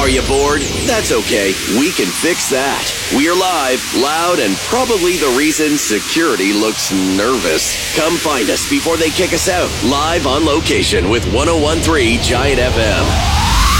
Are you bored? That's okay. We can fix that. We're live, loud, and probably the reason security looks nervous. Come find us before they kick us out. Live on location with 101.3 Giant FM.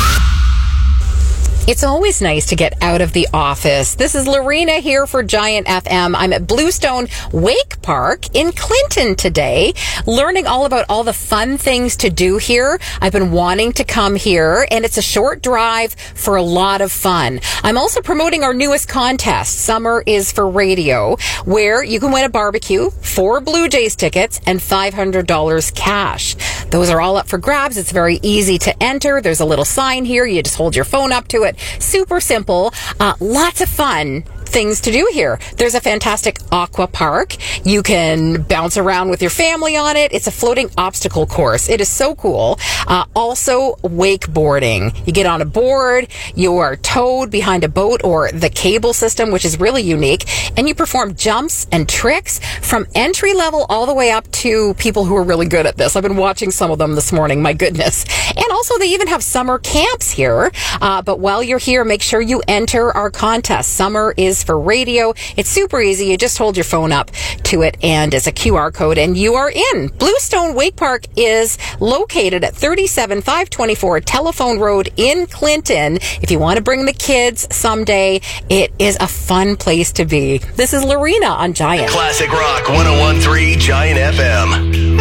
It's always nice to get out of the office. This is Lorena here for Giant FM. I'm at Bluestone Wake Park in Clinton today, learning all about all the fun things to do here. I've been wanting to come here, and it's a short drive for a lot of fun. I'm also promoting our newest contest, Summer is for Radio, where you can win a barbecue, 4 Blue Jays tickets, and $500 cash. Those are all up for grabs. It's very easy to enter. There's a little sign here. You just hold your phone up to it. Super simple. Lots of fun things to do here. There's a fantastic aqua park. You can bounce around with your family on it. It's a floating obstacle course. It is so cool. Also, wakeboarding. You get on a board, you are towed behind a boat or the cable system, which is really unique, and you perform jumps and tricks from entry level all the way up to people who are really good at this. I've been watching some of them this morning. My goodness. And also, they even have summer camps here. But while you're here, make sure you enter our contest. Summer is for Radio. It's super easy. You just hold your phone up to it and it's a QR code and you are in. Bluestone Wake Park is located at 37524 Telephone Road in Clinton. If you want to bring the kids someday, it is a fun place to be. This is Lorena on Giant. Classic Rock 101.3 Giant FM.